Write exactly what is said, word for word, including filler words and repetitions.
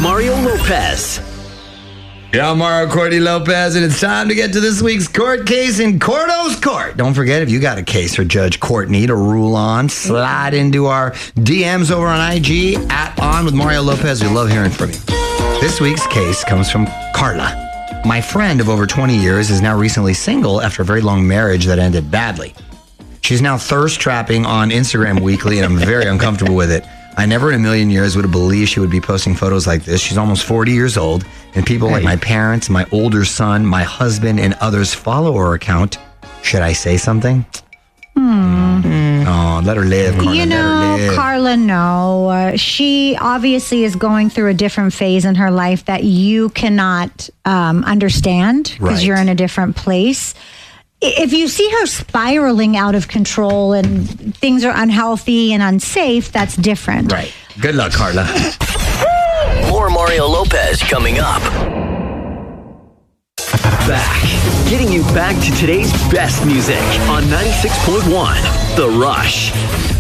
Mario Lopez. Yeah, I'm Mario Cordy Lopez, and it's time to get to this week's court case in Cordo's Court. Don't forget, if you got a case for Judge Courtney to rule on, slide into our D Ms over on I G at On with Mario Lopez. We love hearing from you. This week's case comes from Carla. My friend of over twenty years is now recently single after a very long marriage that ended badly. She's now thirst trapping on Instagram weekly, and I'm very uncomfortable with it. I never in a million years would have believed she would be posting photos like this. She's almost forty years old, and people hey. like my parents, my older son, my husband, and others follow her account. Should I say something? Hmm. Mm. Oh, let her live, Carla. You know, live. Carla, no. Uh, she obviously is going through a different phase in her life that you cannot um, understand because right. you're in a different place. If you see her spiraling out of control and things are unhealthy and unsafe, that's different. Right. Good luck, Carla. More Mario Lopez coming up. Back. Getting you back to today's best music on ninety-six point one The Rush.